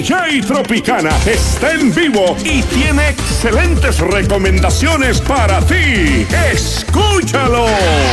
DJ Tropicana está en vivo y tiene excelentes recomendaciones para ti. ¡Escúchalo!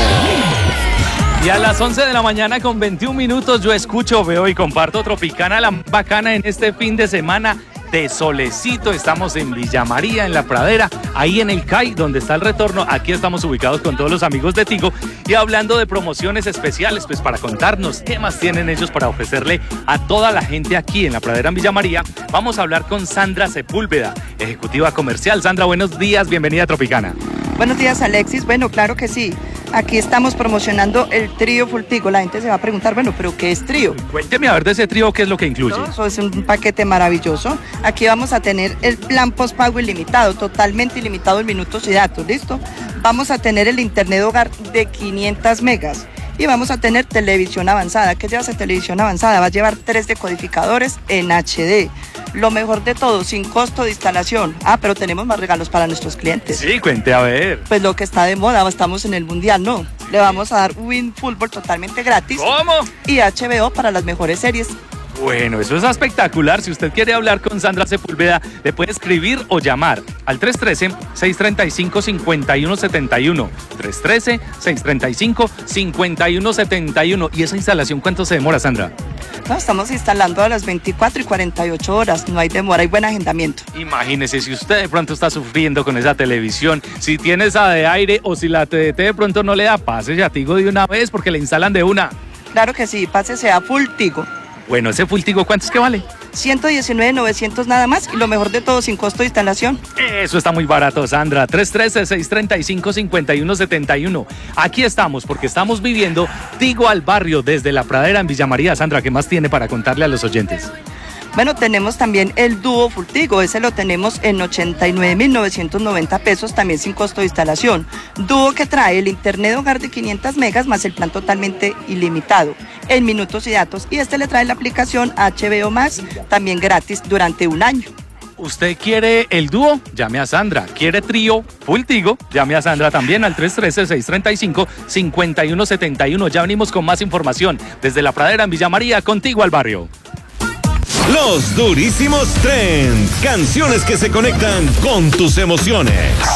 Y a las 11 de la mañana con 21 minutos yo escucho, veo y comparto Tropicana, la bacana en este fin de semana de solecito. Estamos en Villa María, en La Pradera, ahí en el CAI, donde está el retorno. Aquí estamos ubicados con todos los amigos de Tigo y hablando de promociones especiales, pues para contarnos qué más tienen ellos para ofrecerle a toda la gente aquí en La Pradera, en Villa María. Vamos a hablar con Sandra Sepúlveda, ejecutiva comercial. Sandra, buenos días, bienvenida a Tropicana. Buenos días, Alexis. Bueno, claro que sí. Aquí estamos promocionando el trío Full Tigo. La gente se va a preguntar, bueno, ¿pero qué es trío? Cuénteme a ver de ese trío, ¿qué es lo que incluye? Eso es un paquete maravilloso. Aquí vamos a tener el plan postpago ilimitado, totalmente ilimitado en minutos y datos, ¿listo? Vamos a tener el internet hogar de 500 megas. Y vamos a tener televisión avanzada. ¿Qué lleva esa televisión avanzada? Va a llevar 3 decodificadores en HD. Lo mejor de todo, sin costo de instalación. Pero tenemos más regalos para nuestros clientes. Sí, cuente a ver. Pues lo que está de moda, estamos en el mundial, ¿no? Le vamos a dar Win Fútbol totalmente gratis. ¿Cómo? Y HBO para las mejores series. Bueno, eso es espectacular. Si usted quiere hablar con Sandra Sepúlveda, le puede escribir o llamar al 313-635-5171. 313-635-5171. ¿Y esa instalación cuánto se demora, Sandra? No, estamos instalando a las 24 y 48 horas. No hay demora, hay buen agendamiento. Imagínese, si usted de pronto está sufriendo con esa televisión, si tiene esa de aire o si la TDT de pronto no le da, pase ya Tigo de una vez porque le instalan de una. Claro que sí, pásese a Full Tigo. Bueno, ese Full Tigo, ¿cuánto es que vale? 119,900 nada más y lo mejor de todo, sin costo de instalación. Eso está muy barato, Sandra. 313-635-5171. Aquí estamos porque estamos viviendo Tigo al barrio desde La Pradera en Villa María. Sandra, ¿qué más tiene para contarle a los oyentes? Bueno, tenemos también el dúo Full Tigo, ese lo tenemos en 89,990 pesos, también sin costo de instalación. Dúo que trae el internet hogar de 500 megas más el plan totalmente ilimitado en minutos y datos. Y este le trae la aplicación HBO Max, también gratis durante un año. ¿Usted quiere el dúo? Llame a Sandra. ¿Quiere trío Full Tigo? Llame a Sandra también al 313-635-5171. Ya venimos con más información desde La Pradera en Villa María, contigo al barrio. Los durísimos trends, canciones que se conectan con tus emociones.